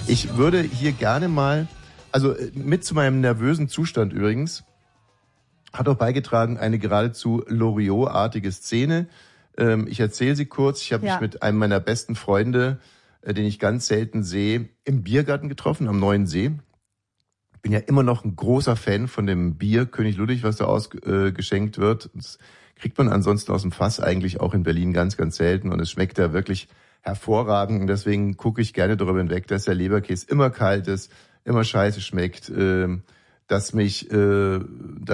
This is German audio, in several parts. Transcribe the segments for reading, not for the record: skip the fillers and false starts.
Ich würde hier gerne mal, also mit zu meinem nervösen Zustand übrigens, hat auch beigetragen eine geradezu Loriot-artige Szene. Ich erzähle sie kurz. Ich habe mich mit einem meiner besten Freunde, den ich ganz selten sehe, im Biergarten getroffen am Neuen See. Bin ja immer noch ein großer Fan von dem Bier König Ludwig, was da ausgeschenkt wird. Das kriegt man ansonsten aus dem Fass eigentlich auch in Berlin ganz, ganz selten. Und es schmeckt da wirklich hervorragend. Und deswegen gucke ich gerne darüber hinweg, dass der Leberkäse immer kalt ist, immer scheiße schmeckt, dass mich 4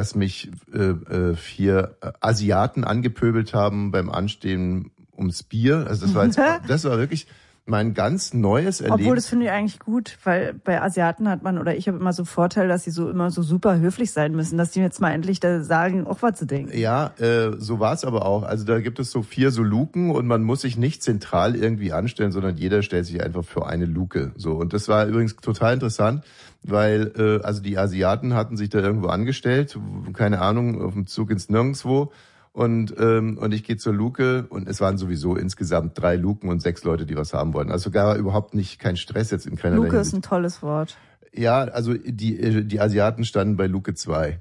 Asiaten angepöbelt haben beim Anstehen ums Bier. Also das war wirklich mein ganz neues Erlebnis. Obwohl, das finde ich eigentlich gut, weil bei Asiaten hat man, oder ich habe immer so Vorteil, dass sie so immer so super höflich sein müssen, dass die jetzt mal endlich da sagen, auch was zu denken. Ja, so war es aber auch. Also da gibt es so 4 so Luken und man muss sich nicht zentral irgendwie anstellen, sondern jeder stellt sich einfach für eine Luke. So, und das war übrigens total interessant, weil also die Asiaten hatten sich da irgendwo angestellt, keine Ahnung, auf dem Zug ins Nirgendwo. Und ich gehe zur Luke und es waren sowieso insgesamt 3 Luken und 6 Leute, die was haben wollten. Also gar überhaupt kein Stress jetzt in keiner Luke Hinsicht. ist ein tolles Wort. Ja, also die Asiaten standen bei Luke 2.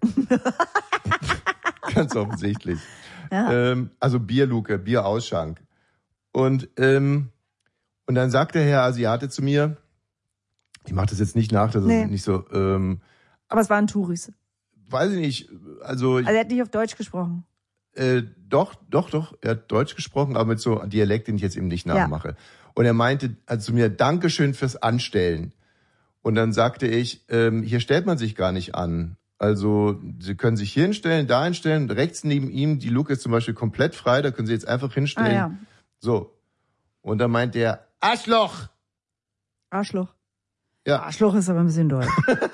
Ganz offensichtlich. Ja. Also Bierluke, Bierausschank. Und dann sagt der Herr Asiate zu mir, ich mache das jetzt nicht nach, das ist nicht so. Aber es waren Touris. Weiß ich nicht. Also er hat nicht auf Deutsch gesprochen. Doch. Er hat Deutsch gesprochen, aber mit so einem Dialekt, den ich jetzt eben nicht nachmache. Ja. Und er meinte zu mir, Dankeschön fürs Anstellen. Und dann sagte ich, hier stellt man sich gar nicht an. Also Sie können sich hier hinstellen, da hinstellen. Rechts neben ihm, die Luke ist zum Beispiel komplett frei, da können Sie jetzt einfach hinstellen. Ja. So. Und dann meint er, Arschloch. Ja. Arschloch ist aber ein bisschen doll.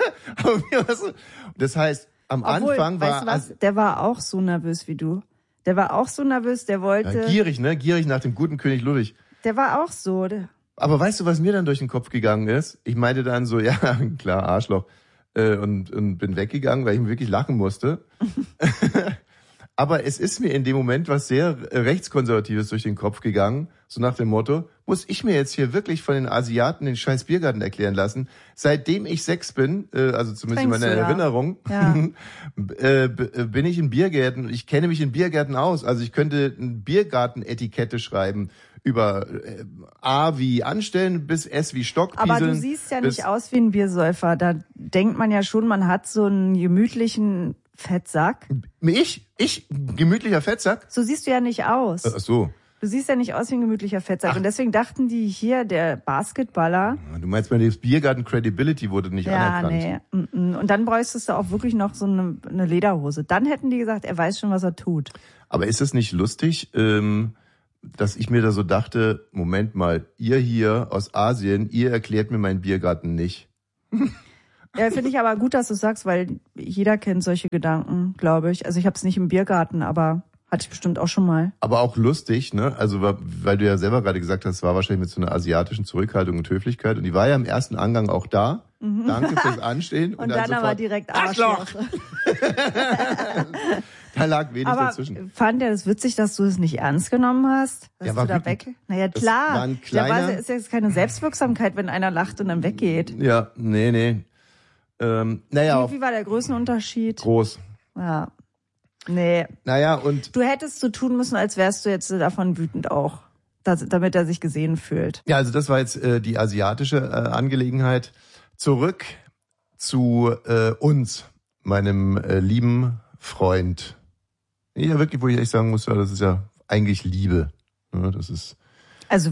Das heißt, Anfang war... Weißt du was? Der war auch so nervös wie du. Der war auch so nervös, der wollte... Ja, gierig, ne? Gierig nach dem guten König Ludwig. Der war auch so. Aber weißt du, was mir dann durch den Kopf gegangen ist? Ich meinte dann so, ja, klar, Arschloch. Und bin weggegangen, weil ich mir wirklich lachen musste. Aber es ist mir in dem Moment was sehr Rechtskonservatives durch den Kopf gegangen. So nach dem Motto, muss ich mir jetzt hier wirklich von den Asiaten den scheiß Biergarten erklären lassen? Seitdem ich 6 bin, also zumindest in meiner Erinnerung, bin ich in Biergärten. Ich kenne mich in Biergärten aus. Also ich könnte eine Biergarten-Etikette schreiben über A wie anstellen bis S wie Stockpieseln. Aber du siehst ja nicht aus wie ein Biersäufer. Da denkt man ja schon, man hat so einen gemütlichen Fettsack. Ich? Gemütlicher Fettsack? So siehst du ja nicht aus. Ach so. Du siehst ja nicht aus wie ein gemütlicher Fettsack. Ach. Und deswegen dachten die hier, der Basketballer... Du meinst, meine Biergarten Credibility wurde nicht anerkannt. Nee. Und dann bräuchtest du auch wirklich noch so eine Lederhose. Dann hätten die gesagt, er weiß schon, was er tut. Aber ist es nicht lustig, dass ich mir da so dachte, Moment mal, ihr hier aus Asien, ihr erklärt mir meinen Biergarten nicht. Ja, finde ich aber gut, dass du sagst, weil jeder kennt solche Gedanken, glaube ich. Also ich habe es nicht im Biergarten, aber hatte ich bestimmt auch schon mal. Aber auch lustig, ne? Also weil du ja selber gerade gesagt hast, es war wahrscheinlich mit so einer asiatischen Zurückhaltung und Höflichkeit. Und die war ja im ersten Angang auch da. Mhm. Danke fürs Anstehen. Und dann aber direkt Arschloch. Da lag wenig dazwischen. Fand er das witzig, dass du es nicht ernst genommen hast? Dass du da weg? Naja, klar. Das ist jetzt keine Selbstwirksamkeit, wenn einer lacht und dann weggeht. Ja, nee. Wie war der Größenunterschied? Groß. Ja. Nee. Naja, und... Du hättest so tun müssen, als wärst du jetzt davon wütend auch, damit er sich gesehen fühlt. Ja, also das war jetzt die asiatische Angelegenheit. Zurück zu uns, meinem lieben Freund. Ja, wirklich, wo ich echt sagen muss, das ist ja eigentlich Liebe. Ja, das ist... Also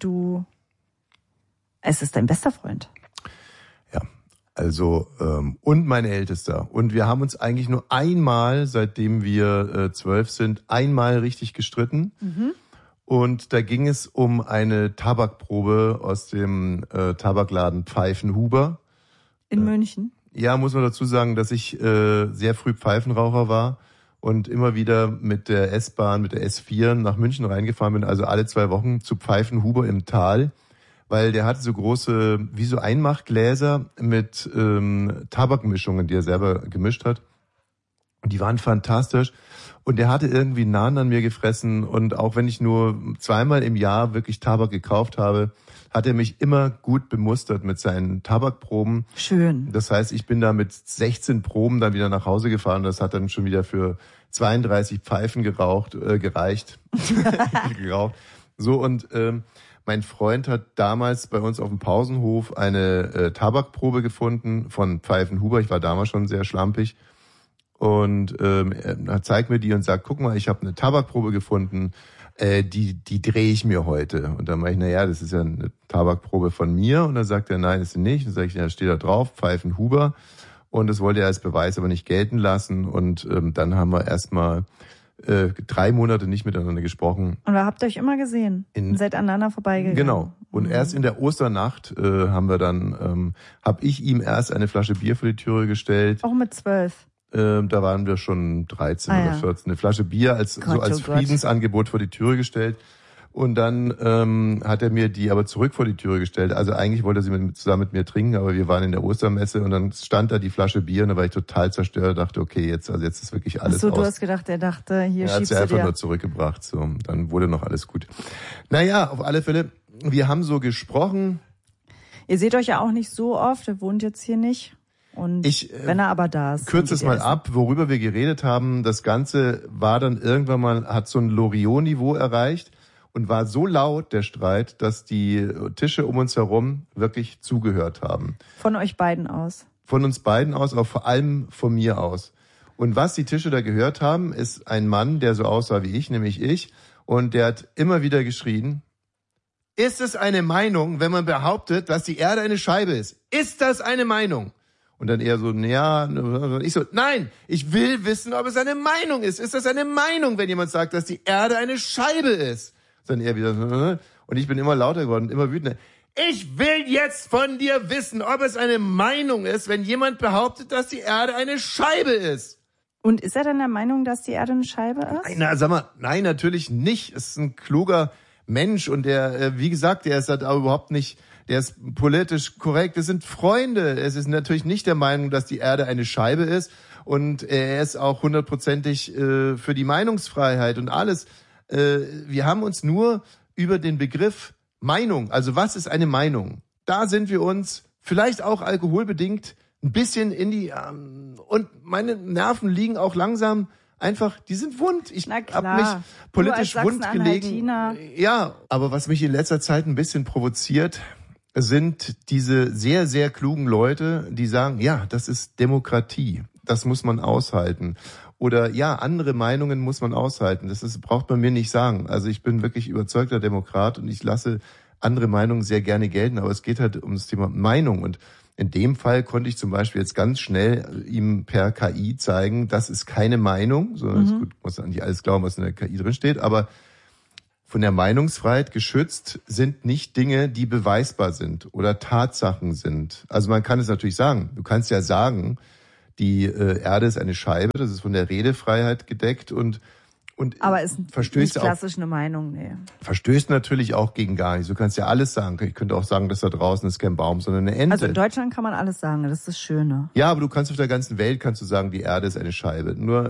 es ist dein bester Freund. Ja, also und mein Ältester. Und wir haben uns eigentlich nur einmal, seitdem wir 12 sind, einmal richtig gestritten. Mhm. Und da ging es um eine Tabakprobe aus dem Tabakladen Pfeifenhuber. In München? Ja, muss man dazu sagen, dass ich sehr früh Pfeifenraucher war und immer wieder mit der S-Bahn, mit der S4 nach München reingefahren bin, also alle 2 Wochen zu Pfeifenhuber im Tal, weil der hatte so große, wie so Einmachgläser mit Tabakmischungen, die er selber gemischt hat. Und die waren fantastisch. Und der hatte irgendwie Nahen an mir gefressen. Und auch wenn ich nur 2-mal im Jahr wirklich Tabak gekauft habe, hat er mich immer gut bemustert mit seinen Tabakproben. Schön. Das heißt, ich bin da mit 16 Proben dann wieder nach Hause gefahren. Das hat dann schon wieder für 32 Pfeifen gereicht. geraucht. So, und mein Freund hat damals bei uns auf dem Pausenhof eine Tabakprobe gefunden von Pfeifenhuber. Ich war damals schon sehr schlampig. Und er zeigt mir die und sagt, guck mal, ich habe eine Tabakprobe gefunden, die drehe ich mir heute. Und dann meine ich, naja, das ist ja eine Tabakprobe von mir. Und dann sagt er, nein, ist sie nicht. Und dann sage ich, ja, steht da drauf, Pfeifenhuber. Und das wollte er als Beweis aber nicht gelten lassen. Und dann haben wir erstmal 3 Monate nicht miteinander gesprochen. Und da habt ihr euch immer gesehen und seid aneinander vorbeigegangen. Genau. Und erst in der Osternacht habe ich ihm erst eine Flasche Bier vor die Türe gestellt. Auch mit 12. Da waren wir schon 13 oder 14. Eine Flasche Bier als Friedensangebot vor die Türe gestellt. Und dann hat er mir die aber zurück vor die Türe gestellt. Also eigentlich wollte er sie zusammen mit mir trinken, aber wir waren in der Ostermesse und dann stand da die Flasche Bier und da war ich total zerstört, dachte, okay, jetzt ist wirklich alles aus. Du hast gedacht, er dachte, hier schiebst du dir. Er hat sie einfach nur zurückgebracht, so. Dann wurde noch alles gut. Naja, auf alle Fälle, wir haben so gesprochen. Ihr seht euch ja auch nicht so oft, er wohnt jetzt hier nicht. Und wenn er aber da ist. Kürze es mal ab, worüber wir geredet haben. Das Ganze war dann irgendwann mal, hat so ein Loriot-Niveau erreicht und war so laut, der Streit, dass die Tische um uns herum wirklich zugehört haben. Von euch beiden aus? Von uns beiden aus, aber vor allem von mir aus. Und was die Tische da gehört haben, ist ein Mann, der so aussah wie ich, nämlich ich. Und der hat immer wieder geschrien, ist es eine Meinung, wenn man behauptet, dass die Erde eine Scheibe ist? Ist das eine Meinung? Und dann eher so, ja, ich so, nein, ich will wissen, ob es eine Meinung ist. Ist das eine Meinung, wenn jemand sagt, dass die Erde eine Scheibe ist? Dann eher wieder, und ich bin immer lauter geworden, immer wütender. Ich will jetzt von dir wissen, ob es eine Meinung ist, wenn jemand behauptet, dass die Erde eine Scheibe ist. Und ist er dann der Meinung, dass die Erde eine Scheibe ist? Nein, natürlich nicht. Es ist ein kluger Mensch und der, wie gesagt, der ist halt auch überhaupt nicht, der ist politisch korrekt. Es sind Freunde. Es ist natürlich nicht der Meinung, dass die Erde eine Scheibe ist. Und er ist auch 100%ig für die Meinungsfreiheit und alles. Wir haben uns nur über den Begriff Meinung, also was ist eine Meinung? Da sind wir uns vielleicht auch alkoholbedingt ein bisschen in die und meine Nerven liegen auch langsam einfach, die sind wund. Ich habe mich politisch wund gelegen. Ja, aber was mich in letzter Zeit ein bisschen provoziert, sind diese sehr, sehr klugen Leute, die sagen, ja, das ist Demokratie, das muss man aushalten. Oder ja, andere Meinungen muss man aushalten. Braucht man mir nicht sagen. Also ich bin wirklich überzeugter Demokrat und ich lasse andere Meinungen sehr gerne gelten. Aber es geht halt um das Thema Meinung. Und in dem Fall konnte ich zum Beispiel jetzt ganz schnell ihm per KI zeigen, das ist keine Meinung, sondern ist gut, muss man nicht alles glauben, was in der KI drin steht. Aber von der Meinungsfreiheit geschützt sind nicht Dinge, die beweisbar sind oder Tatsachen sind. Also man kann es natürlich sagen. Du kannst ja sagen, die Erde ist eine Scheibe, das ist von der Redefreiheit gedeckt und aber ist nicht klassisch eine Meinung, nee. Verstößt natürlich auch gegen gar nichts. Du kannst ja alles sagen. Ich könnte auch sagen, dass da draußen ist kein Baum, sondern eine Ente. Also in Deutschland kann man alles sagen, das ist das Schöne. Ja, aber du kannst auf der ganzen Welt kannst du sagen, die Erde ist eine Scheibe. Nur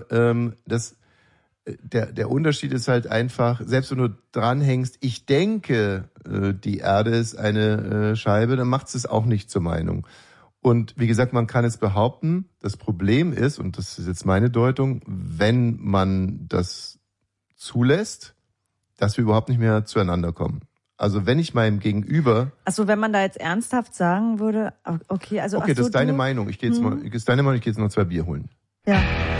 der Unterschied ist halt einfach, selbst wenn du dranhängst, ich denke, die Erde ist eine Scheibe, dann macht es auch nicht zur Meinung. Und wie gesagt, man kann es behaupten, das Problem ist, und das ist jetzt meine Deutung, wenn man das zulässt, dass wir überhaupt nicht mehr zueinander kommen. Also wenn ich meinem Gegenüber... Achso, wenn man da jetzt ernsthaft sagen würde, okay, also... Okay, das ist deine Meinung. Ich gehe jetzt noch 2 Bier holen. Ja.